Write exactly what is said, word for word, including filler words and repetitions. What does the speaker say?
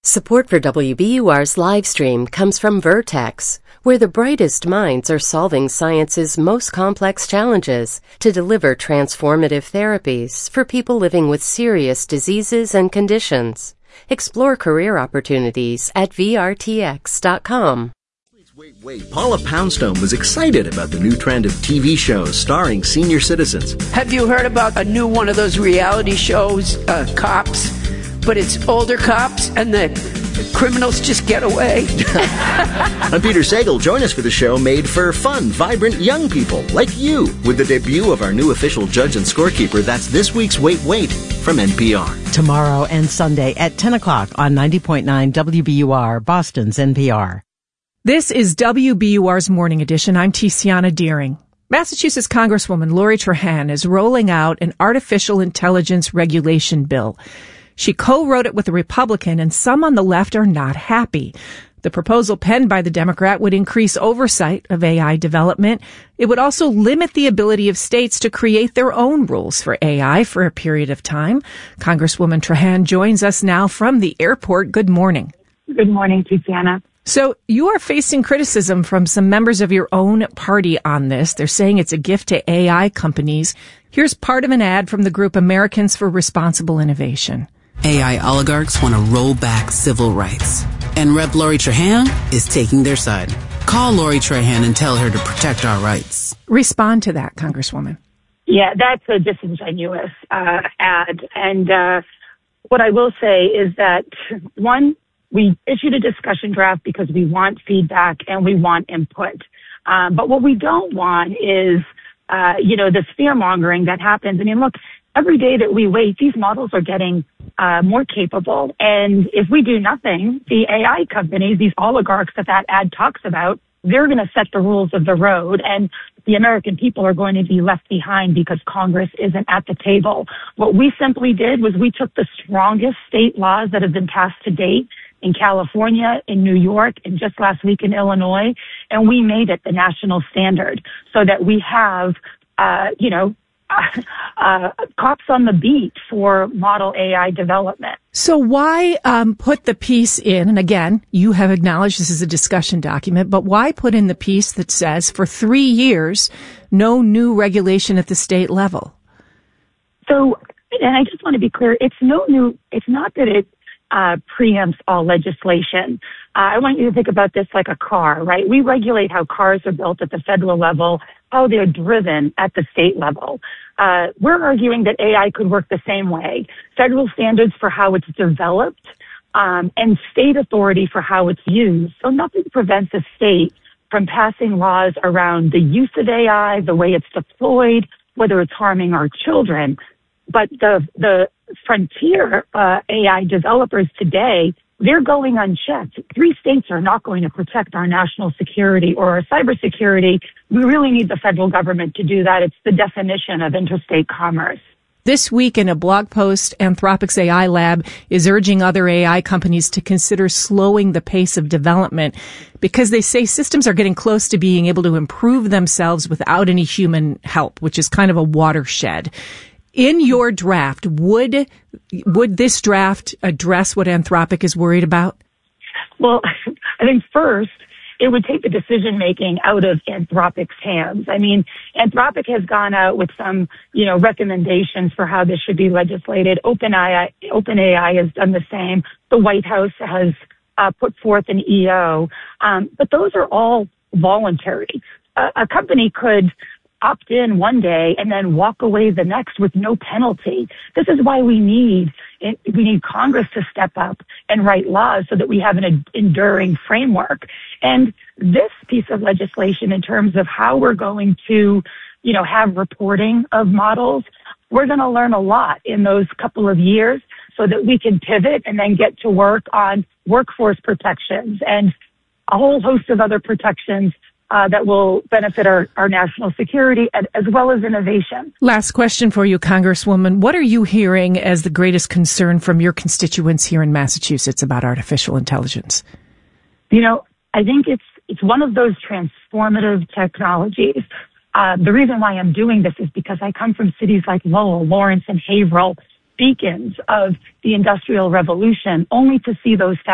Support for W B U R's live stream comes from Vertex, where the brightest minds are solving science's most complex challenges to deliver transformative therapies for people living with serious diseases and conditions. Explore career opportunities at V R T X dot com. Wait, wait. Paula Poundstone was excited about the new trend of T V shows starring senior citizens. Have you heard about a new one of those reality shows, uh, Cops? But it's older cops and the criminals just get away. I'm Peter Sagal. Join us for the show made for fun, vibrant young people like you with the debut of our new official judge and scorekeeper. That's this week's Wait, Wait from N P R. Tomorrow and Sunday at ten o'clock on ninety point nine W B U R, Boston's N P R. This is W B U R's Morning Edition. I'm Tiziana Deering. Massachusetts Congresswoman Lori Trahan is rolling out an artificial intelligence regulation bill. She co-wrote it with a Republican, and some on the left are not happy. The proposal penned by the Democrat would increase oversight of A I development. It would also limit the ability of states to create their own rules for A I for a period of time. Congresswoman Trahan joins us now from the airport. Good morning. Good morning, Tiziana. So you are facing criticism from some members of your own party on this. They're saying it's a gift to A I companies. Here's part of an ad from the group Americans for Responsible Innovation. A I oligarchs want to roll back civil rights. And Rep Lori Trahan is taking their side. Call Lori Trahan and tell her to protect our rights. Respond to that, Congresswoman. Yeah, that's a disingenuous uh, ad. And uh, what I will say is that, one, we issued a discussion draft because we want feedback and we want input. Um, but what we don't want is, uh, you know, this fear-mongering that happens. I mean, look, every day that we wait, these models are getting uh, more capable. And if we do nothing, the A I companies, these oligarchs that that ad talks about, they're going to set the rules of the road. And the American people are going to be left behind because Congress isn't at the table. What we simply did was we took the strongest state laws that have been passed to date in California, in New York, and just last week in Illinois, and we made it the national standard so that we have, uh, you know, Uh, uh, cops on the beat for model A I development. So why um, put the piece in, and again, you have acknowledged this is a discussion document, but why put in the piece that says for three years, no new regulation at the state level? So, and I just want to be clear, it's no new, it's not that it uh, preempts all legislation. Uh, I want you to think about this like a car, right? We regulate how cars are built at the federal level, how they're driven at the state level. Uh, we're arguing that A I could work the same way. Federal standards for how it's developed, um, and state authority for how it's used. So nothing prevents a state from passing laws around the use of A I, the way it's deployed, whether it's harming our children. But the, the frontier, uh, A I developers today, they're going unchecked. Three states are not going to protect our national security or our cybersecurity. We really need the federal government to do that. It's the definition of interstate commerce. This week in a blog post, Anthropic's A I lab is urging other A I companies to consider slowing the pace of development because they say systems are getting close to being able to improve themselves without any human help, which is kind of a watershed. In your draft, would would this draft address what Anthropic is worried about? Well, I think first, it would take the decision-making out of Anthropic's hands. I mean, Anthropic has gone out with some, you know, recommendations for how this should be legislated. OpenAI, OpenAI has done the same. The White House has uh, put forth an E O. Um, but those are all voluntary. Uh, a company could opt in one day and then walk away the next with no penalty. This is why we need we need Congress to step up and write laws so that we have an enduring framework. And this piece of legislation, in terms of how we're going to, you know, have reporting of models, we're going to learn a lot in those couple of years so that we can pivot and then get to work on workforce protections and a whole host of other protections Uh, that will benefit our, our national security and, as well as innovation. Last question for you, Congresswoman. What are you hearing as the greatest concern from your constituents here in Massachusetts about artificial intelligence? You know, I think it's it's one of those transformative technologies. Uh, the reason why I'm doing this is because I come from cities like Lowell, Lawrence, and Haverhill, beacons of the Industrial Revolution, only to see those